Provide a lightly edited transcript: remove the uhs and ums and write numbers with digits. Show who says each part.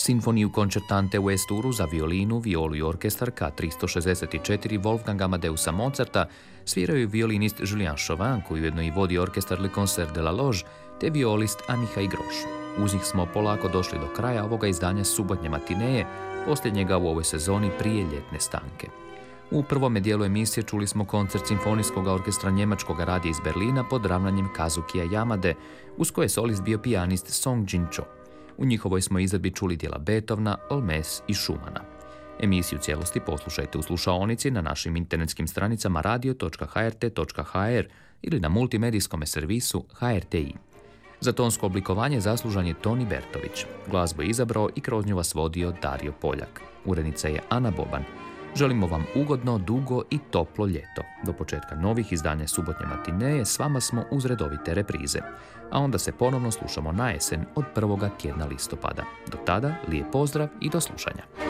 Speaker 1: Sinfoniju koncertante u S-turu za violinu, violu i orkestar K364 Wolfganga Amadeusa Mozarta sviraju violinist Julien Chauvin, koji ujedno i vodi orkestar Le Concert de la Loge, te violist Amichai Groš. Uz njih smo polako došli do kraja ovoga izdanja subotnje matineje, posljednjega u ovoj sezoni prije ljetne stanke. U prvome dijelu emisije čuli smo koncert Simfonijskog orkestra Njemačkog radija iz Berlina pod ravnanjem Kazukija Yamade, uz koje je solist bio pijanist Song Jin-cho. U njihovoj smo izvedbi čuli dijela Beethovna, Olmes i Schumana. Emisiju cijelosti poslušajte u slušaonici na našim internetskim stranicama radio.hrt.hr ili na multimedijskom servisu HRTI. Za tonsko oblikovanje zaslužan je Toni Bertović. Glazbu je izabrao i kroz nju vas vodio Dario Poljak. Urednica je Ana Boban. Želimo vam ugodno, dugo i toplo ljeto. Do početka novih izdanja subotnje matineje s vama smo uz redovite reprize. A onda se ponovno slušamo na jesen od prvoga tjedna listopada. Do tada, lijep pozdrav i do slušanja.